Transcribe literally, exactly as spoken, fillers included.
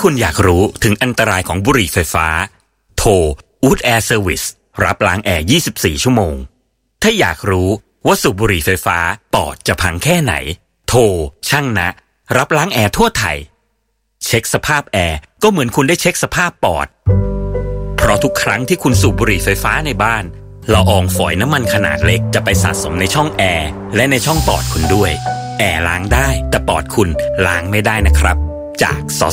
คุณอยากรู้ถึงอันตรายของบุหรี่ไฟฟ้าโทร Wood Air Service รับล้างแอร์ยี่สิบสี่ชั่วโมงถ้าอยากรู้ว่าสูบบุหรี่ไฟฟ้าปอดจะพังแค่ไหนโทรช่างนะรับล้างแอร์ทั่วไทยเช็คสภาพแอร์ก็เหมือนคุณได้เช็คสภาพปอดเพราะทุกครั้งที่คุณสูบบุหรี่ไฟฟ้าในบ้านละอองฝอยน้ำมันขนาดเล็กจะไปสะสมในช่องแอร์และในช่องปอดคุณด้วยแอร์ล้างได้แต่ปอดคุณล้างไม่ได้นะครับจากส